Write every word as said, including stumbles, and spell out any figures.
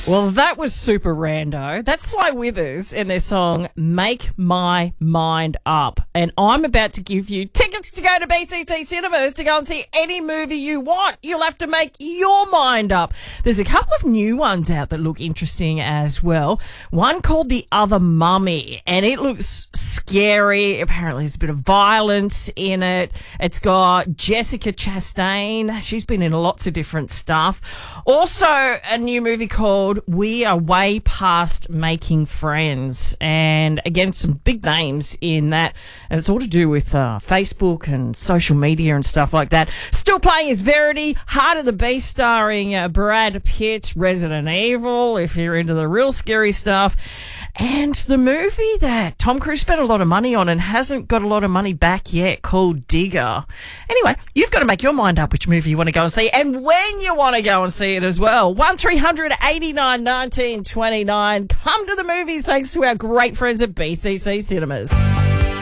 Well, that was super rando. That's Sly Withers and their song Make My Mind Up. And I'm about to give you tickets to go to B C C Cinemas to go and see any movie you want. You'll have to make your mind up. There's a couple of new ones out that look interesting as well. One called The Other Mummy, and it looks scary. Apparently there's a bit of violence in it. It's got Jessica Chastain. She's been in lots of different stuff. Also, a new movie called We Are Way Past Making Friends. And again, some big names in that. And it's all to do with uh, Facebook and social media and stuff like that. Still playing is Verity, Heart of the Beast starring uh, Brad Pitt, Resident Evil, if you're into the real scary stuff. And the movie that Tom Cruise spent a lot of money on and hasn't got a lot of money back yet, called Digger. Anyway, you've got to make your mind up which movie you want to go and see and when you want to go and see it as well. one three hundred eighty-nine nineteen twenty-nine. Come to the movies thanks to our great friends at B C C Cinemas.